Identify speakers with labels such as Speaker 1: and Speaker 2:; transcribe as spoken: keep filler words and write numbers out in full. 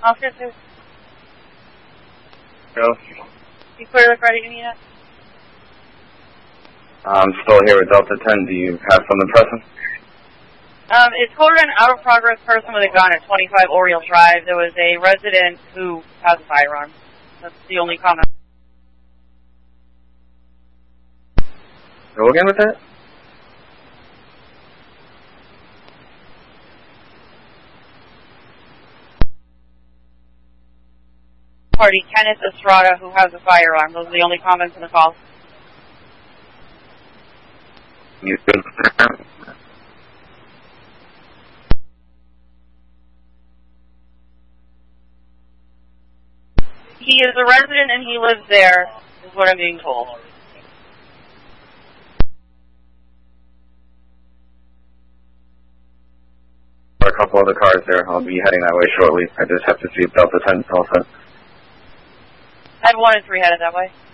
Speaker 1: Oscar two.
Speaker 2: Go.
Speaker 1: You clear the credit union yet?
Speaker 2: I'm still here with Delta ten. Do you have something pressing?
Speaker 1: Um, it's called an out-of-progress person with a gun at twenty-five Oriole Drive. There was a resident who has a firearm. That's the only comment.
Speaker 2: Go again with that?
Speaker 1: Party, Kenneth Estrada, who has a firearm. Those are the only comments in the call.
Speaker 2: You good?
Speaker 1: He is a resident and he lives there, is what I'm being told.
Speaker 2: A couple other cars there. I'll be heading that way shortly. I just have to see if Delta ten is all set.
Speaker 1: I have one and three headed that way.